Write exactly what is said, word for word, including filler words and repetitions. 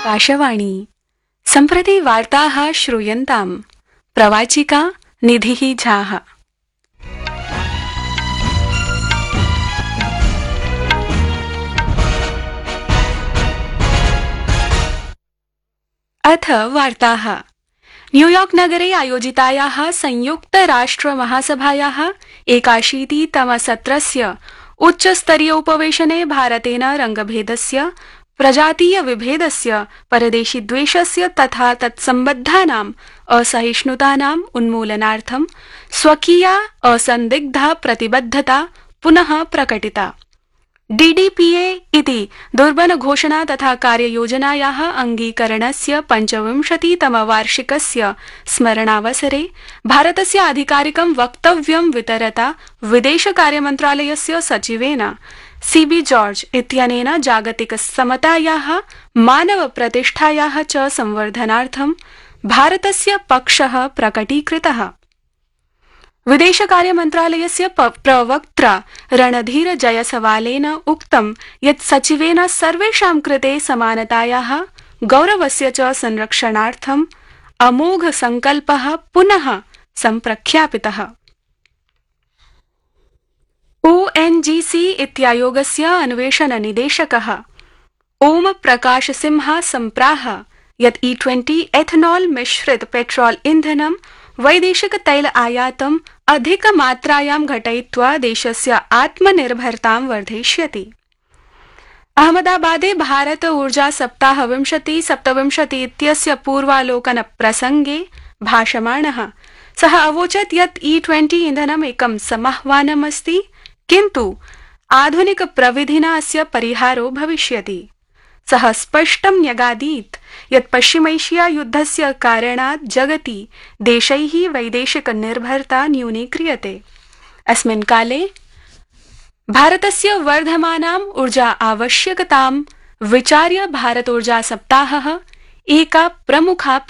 आकाशवाणी सम्प्रति वार्ताः श्रूयन्ताम्। प्रवाचिका निधिः झाः। अथ वार्ताः। न्यूयॉर्क नगरे आयोजितायाः संयुक्त राष्ट्र महासभायाः एकाशीतितमसत्रस्य उच्चस्तरीयोपवेशने भारतेन रंगभेदस्य, प्रजातीय विभेदस्य, परदेशीद्वेषस्य तथा तत्सम्बद्धानाम् असहिष्णुतानाम् उन्मूलनार्थं स्वकीया असन्दिग्धा प्रतिबद्धता पुनः प्रकटिता। डीडीपीए इति दुर्बन घोषणा तथा कार्ययोजनायाः अङ्गीकरणस्य पञ्चविंशतितमवार्षिकस्य स्मरणावसरे भारतस्य आधिकारिकं वक्तव्यं वितरता विदेशकार्यमन्त्रालयस्य सचिवेन सीबी जॉर्ज इत्यनेन जागतिक समतायाः, मानवप्रतिष्ठायाः च संवर्धनार्थं भारतस्य पक्षः प्रकटीकृतः। विदेशकार्यमन्त्रालयस्य प्रवक्त्रा रणधीर जयसवालेन उक्तं यत् सचिवेन सर्वेषां कृते समानतायाः, गौरवस्य च संरक्षणार्थं अमोघ संकल्पः पुनः सम्प्रख्यापितः। ओएनजीसी इत्यायोगस्य अन्वेषण निदेशकः ओम प्रकाश सिंह सम्प्राह यत् ई ट्वेंटी एथनॉल मिश्रित पेट्रोल ईंधनं वैदेशिक तैल आयातम् अधिकमात्रायां घटयित्वा देशस्य आत्मनिर्भरतां वर्धयिष्यति। अहमदाबादे भारत ऊर्जा सप्ताह विंशति सप्तविंशति इत्यस्य पूर्वालोकन प्रसंगे भाषमाणः सः अवोचत् यत् ई ट्वेंटी ईंधनम् एकं समाह्वानमस्ति, किन्तु आधुनिक प्रविधिना अस्य परिहारो भविष्यति। सः स्पष्टं न्यगादीत् यत् पश्चिमैशिया युद्धस्य कारणात् जगति देशैः वैदेशिक निर्भरता न्यूनीक्रियते। अस्मिन् काले भारतस्य वर्धमानाम् ऊर्जा आवश्यकतां विचार्य भारत ऊर्जा सप्ताहः एका प्रमुखा